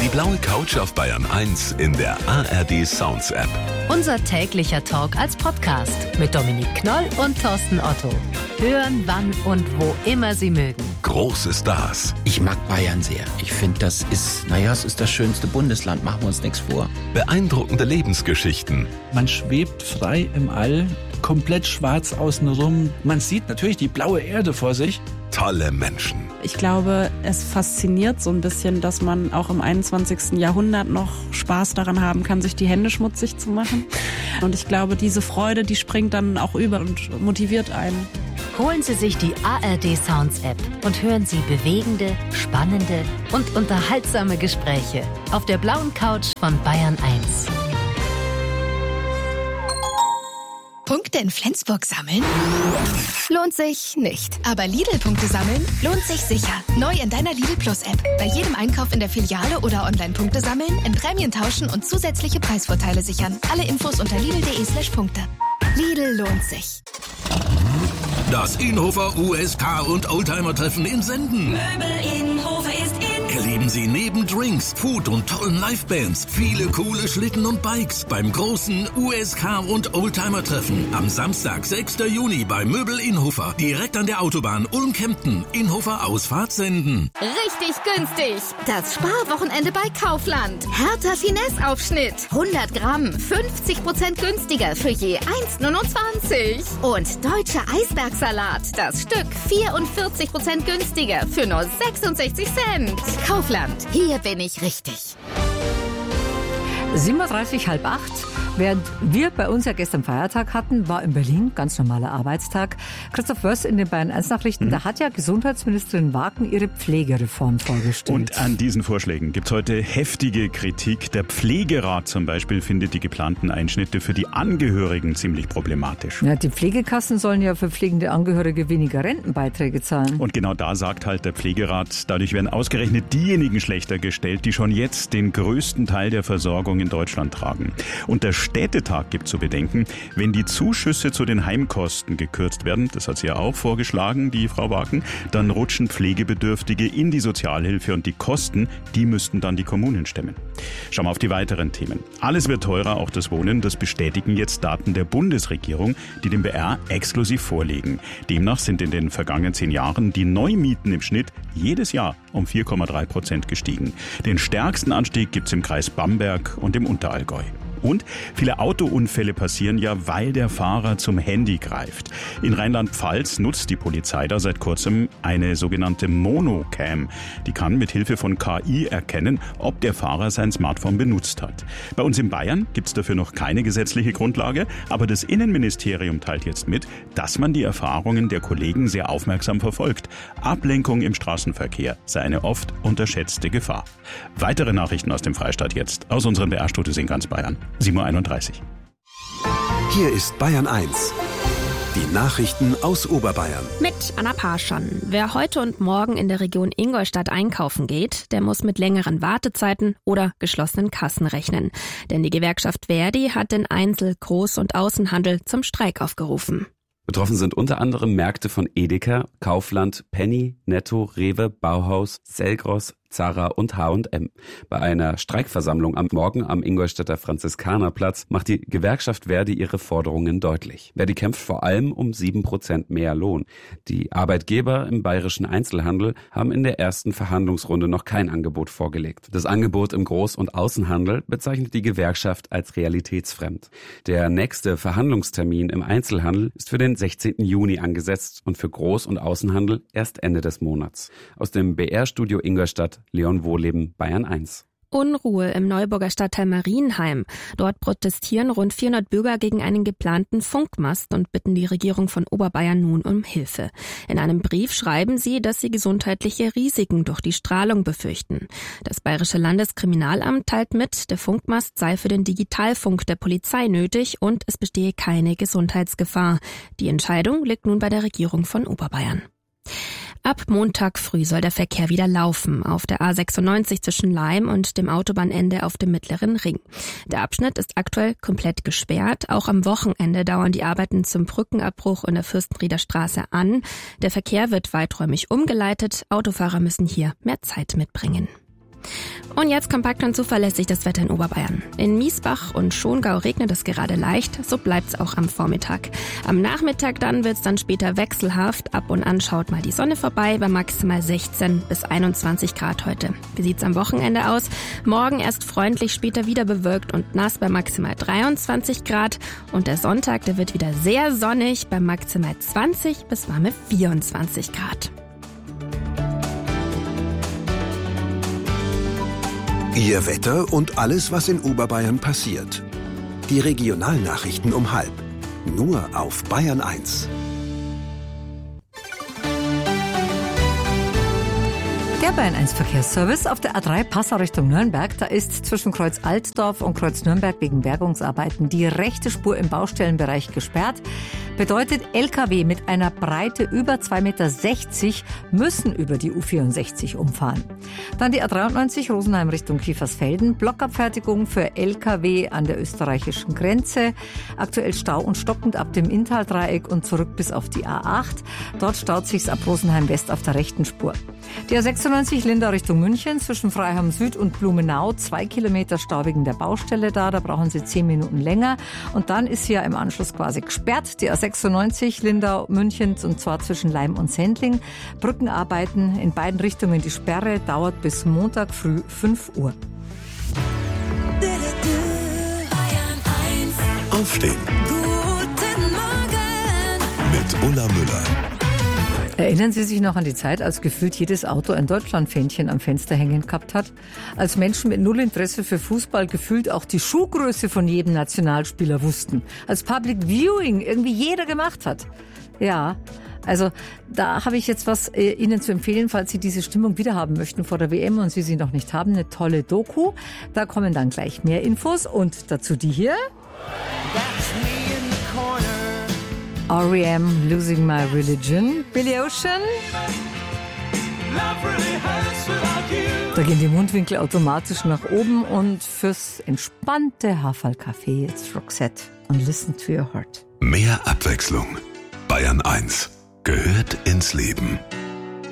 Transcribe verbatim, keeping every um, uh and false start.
blaue Couch auf Bayern eins in der A R D Sounds App. Unser täglicher Talk als Podcast mit Dominik Knoll und Thorsten Otto. Hören, wann und wo immer Sie mögen. Große Stars. Ich mag Bayern sehr. Ich finde, das ist, naja, es ist das schönste Bundesland. Machen wir uns nichts vor. Beeindruckende Lebensgeschichten. Man schwebt frei im All, komplett schwarz außenrum. Man sieht natürlich die blaue Erde vor sich. Tolle Menschen. Ich glaube, es fasziniert so ein bisschen, dass man auch im einundzwanzigsten Jahrhundert noch Spaß daran haben kann, sich die Hände schmutzig zu machen. Und ich glaube, diese Freude, die springt dann auch über und motiviert einen. Holen Sie sich die A R D Sounds App und hören Sie bewegende, spannende und unterhaltsame Gespräche auf der blauen Couch von Bayern eins. Punkte in Flensburg sammeln? Lohnt sich nicht. Aber Lidl-Punkte sammeln lohnt sich sicher. Neu in deiner Lidl Plus-App. Bei jedem Einkauf in der Filiale oder Online-Punkte sammeln, in Prämien tauschen und zusätzliche Preisvorteile sichern. Alle Infos unter lidl punkt de slash Punkte. Lidl lohnt sich. Das Inhofer U S K und Oldtimer-Treffen in Senden. Möbel Inhofer ist in. Erleben Sie neben Drinks, Food und tollen Livebands viele coole Schlitten und Bikes beim großen U S K und Oldtimer-Treffen am Samstag, sechsten Juni bei Möbel Inhofer. Direkt an der Autobahn Ulm-Kempten. Inhofer Ausfahrt Senden. Richtig günstig. Das Sparwochenende bei Kaufland. Hertha Finesse-Aufschnitt. hundert Gramm, fünfzig Prozent günstiger für je eins neunundzwanzig. Und deutscher Eisbergsalat. Das Stück vierundvierzig Prozent günstiger für nur sechsundsechzig Cent. Kaufland, hier bin ich richtig. sieben Uhr dreißig, halb acht. Während wir bei uns ja gestern Feiertag hatten, war in Berlin ganz normaler Arbeitstag. Christoph Wörst in den Bayern eins Nachrichten, mhm. da hat ja Gesundheitsministerin Wagen ihre Pflegereform vorgestellt. Und an diesen Vorschlägen gibt es heute heftige Kritik. Der Pflegerat zum Beispiel findet die geplanten Einschnitte für die Angehörigen ziemlich problematisch. Ja, die Pflegekassen sollen ja für pflegende Angehörige weniger Rentenbeiträge zahlen. Und genau da sagt halt der Pflegerat, dadurch werden ausgerechnet diejenigen schlechter gestellt, die schon jetzt den größten Teil der Versorgung in Deutschland tragen. Und der Städtetag gibt zu bedenken, wenn die Zuschüsse zu den Heimkosten gekürzt werden, das hat sie ja auch vorgeschlagen, die Frau Wagen, dann rutschen Pflegebedürftige in die Sozialhilfe und die Kosten, die müssten dann die Kommunen stemmen. Schauen wir auf die weiteren Themen. Alles wird teurer, auch das Wohnen, das bestätigen jetzt Daten der Bundesregierung, die dem B R exklusiv vorliegen. Demnach sind in den vergangenen zehn Jahren die Neumieten im Schnitt jedes Jahr um vier Komma drei Prozent gestiegen. Den stärksten Anstieg gibt's im Kreis Bamberg und im Unterallgäu. Und viele Autounfälle passieren ja, weil der Fahrer zum Handy greift. In Rheinland-Pfalz nutzt die Polizei da seit kurzem eine sogenannte Monocam. Die kann mit Hilfe von K I erkennen, ob der Fahrer sein Smartphone benutzt hat. Bei uns in Bayern gibt's dafür noch keine gesetzliche Grundlage, aber das Innenministerium teilt jetzt mit, dass man die Erfahrungen der Kollegen sehr aufmerksam verfolgt. Ablenkung im Straßenverkehr sei eine oft unterschätzte Gefahr. Weitere Nachrichten aus dem Freistaat jetzt, aus unseren B R-Studios in ganz Bayern. sieben Uhr einunddreißig. Hier ist Bayern eins. Die Nachrichten aus Oberbayern. Mit Anna Parschon. Wer heute und morgen in der Region Ingolstadt einkaufen geht, der muss mit längeren Wartezeiten oder geschlossenen Kassen rechnen. Denn die Gewerkschaft Verdi hat den Einzel-, Groß- und Außenhandel zum Streik aufgerufen. Betroffen sind unter anderem Märkte von Edeka, Kaufland, Penny, Netto, Rewe, Bauhaus, Selgros, Zara und H und M. Bei einer Streikversammlung am Morgen am Ingolstädter Franziskanerplatz macht die Gewerkschaft Verdi ihre Forderungen deutlich. Verdi kämpft vor allem um sieben Prozent mehr Lohn. Die Arbeitgeber im bayerischen Einzelhandel haben in der ersten Verhandlungsrunde noch kein Angebot vorgelegt. Das Angebot im Groß- und Außenhandel bezeichnet die Gewerkschaft als realitätsfremd. Der nächste Verhandlungstermin im Einzelhandel ist für den sechzehnten Juni angesetzt und für Groß- und Außenhandel erst Ende des Monats. Aus dem B R-Studio Ingolstadt, Leon Wohleben, Bayern eins. Unruhe im Neuburger Stadtteil Marienheim. Dort protestieren rund vierhundert Bürger gegen einen geplanten Funkmast und bitten die Regierung von Oberbayern nun um Hilfe. In einem Brief schreiben sie, dass sie gesundheitliche Risiken durch die Strahlung befürchten. Das Bayerische Landeskriminalamt teilt mit, der Funkmast sei für den Digitalfunk der Polizei nötig und es bestehe keine Gesundheitsgefahr. Die Entscheidung liegt nun bei der Regierung von Oberbayern. Ab Montag früh soll der Verkehr wieder laufen auf der A sechsundneunzig zwischen Laim und dem Autobahnende auf dem Mittleren Ring. Der Abschnitt ist aktuell komplett gesperrt. Auch am Wochenende dauern die Arbeiten zum Brückenabbruch in der Fürstenrieder Straße an. Der Verkehr wird weiträumig umgeleitet. Autofahrer müssen hier mehr Zeit mitbringen. Und jetzt kompakt und zuverlässig das Wetter in Oberbayern. In Miesbach und Schongau regnet es gerade leicht, so bleibt's auch am Vormittag. Am Nachmittag dann wird's dann später wechselhaft. Ab und an schaut mal die Sonne vorbei bei maximal sechzehn bis einundzwanzig Grad heute. Wie sieht's am Wochenende aus? Morgen erst freundlich, später wieder bewölkt und nass bei maximal dreiundzwanzig Grad. Und der Sonntag, der wird wieder sehr sonnig bei maximal zwanzig bis warme vierundzwanzig Grad. Ihr Wetter und alles, was in Oberbayern passiert. Die Regionalnachrichten um halb. Nur auf Bayern eins. Der Bayern eins Verkehrsservice auf der A drei Passau Richtung Nürnberg. Da ist zwischen Kreuz Altdorf und Kreuz Nürnberg wegen Bergungsarbeiten die rechte Spur im Baustellenbereich gesperrt. Bedeutet, L K W mit einer Breite über zwei Komma sechzig Meter müssen über die U vierundsechzig umfahren. Dann die A dreiundneunzig Rosenheim Richtung Kiefersfelden. Blockabfertigung für L K W an der österreichischen Grenze. Aktuell Stau und stockend ab dem Inntaldreieck und zurück bis auf die A acht. Dort staut sich's ab Rosenheim West auf der rechten Spur. Die A sechsundneunzig Lindau Richtung München zwischen Freiham Süd und Blumenau. Zwei Kilometer Stau wegen der Baustelle da. Da brauchen Sie zehn Minuten länger. Und dann ist sie ja im Anschluss quasi gesperrt. Die A sechsundneunzig Lindau München und zwar zwischen Leim und Sendling. Brückenarbeiten in beiden Richtungen. Die Sperre dauert bis Montag früh fünf Uhr. Aufstehen. Guten Morgen. Mit Ulla Müller. Erinnern Sie sich noch an die Zeit, als gefühlt jedes Auto ein Deutschlandfähnchen am Fenster hängen gehabt hat? Als Menschen mit null Interesse für Fußball gefühlt auch die Schuhgröße von jedem Nationalspieler wussten. Als Public Viewing irgendwie jeder gemacht hat. Ja, also da habe ich jetzt was äh, Ihnen zu empfehlen, falls Sie diese Stimmung wieder haben möchten vor der W M und Sie sie noch nicht haben. Eine tolle Doku. Da kommen dann gleich mehr Infos und dazu die hier. R E M, Losing My Religion, Billy Ocean. Da gehen die Mundwinkel automatisch nach oben und fürs entspannte Haferlkaffee jetzt Roxette und Listen to Your Heart. Mehr Abwechslung. Bayern eins gehört ins Leben.